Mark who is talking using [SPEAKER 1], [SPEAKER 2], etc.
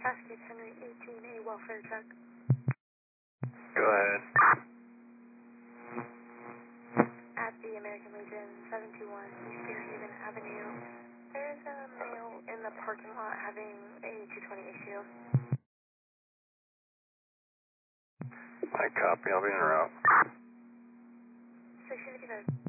[SPEAKER 1] Cascade Henry 18, a welfare check.
[SPEAKER 2] Go ahead.
[SPEAKER 1] At the American Legion, 721 East Fairhaven Avenue. There's a male in the parking lot having a 220 issue.
[SPEAKER 2] I copy, I'll be en route.
[SPEAKER 1] 655.